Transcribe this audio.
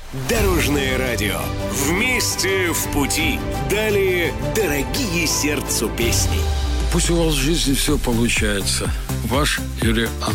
Дорожное радио. Вместе в пути. Далее дорогие сердцу песни. Пусть у вас в жизни все получается. Ваш Юрий